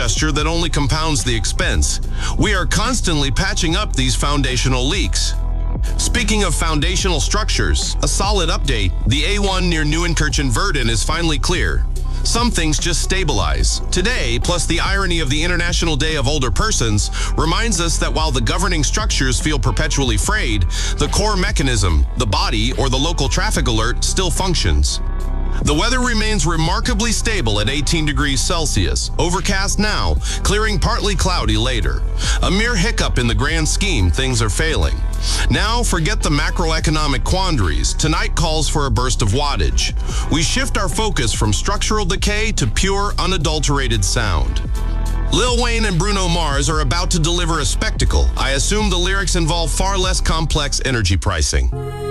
gesture that only compounds the expense. We are constantly patching up these foundational leaks. Speaking of foundational structures, a solid update. The A1 near Nieuwenkirchen-Verden is finally clear. Some things just stabilize. Today, plus the irony of the International Day of Older Persons, reminds us that while the governing structures feel perpetually frayed, the core mechanism, the body or the local traffic alert, still functions. The weather remains remarkably stable at 18 degrees Celsius, overcast now, clearing partly cloudy later. A mere hiccup in the grand scheme, things are failing. Now, forget the macroeconomic quandaries. Tonight calls for a burst of wattage. We shift our focus from structural decay to pure, unadulterated sound. Lil Wayne and Bruno Mars are about to deliver a spectacle. I assume the lyrics involve far less complex energy pricing.